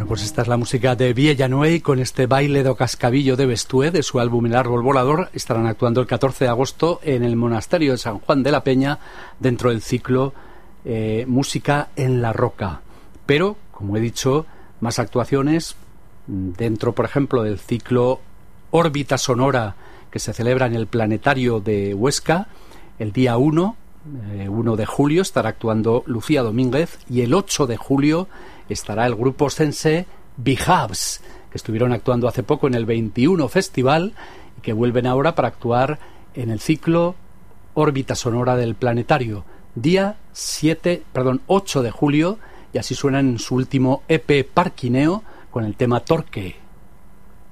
Bueno, pues esta es la música de Villanueva con este baile do cascabillo de Bestué de su álbum El árbol volador. Estarán actuando el 14 de agosto en el monasterio de San Juan de la Peña dentro del ciclo Música en la Roca. Pero, como he dicho, más actuaciones dentro, por ejemplo, del ciclo Órbita Sonora que se celebra en el Planetario de Huesca. El día 1 de julio estará actuando Lucía Domínguez y el 8 de julio estará el grupo sense Behabs, que estuvieron actuando hace poco en el 21 Festival y que vuelven ahora para actuar en el ciclo Órbita Sonora del Planetario, día 8 de julio, y así suenan en su último EP Parquineo con el tema Torque.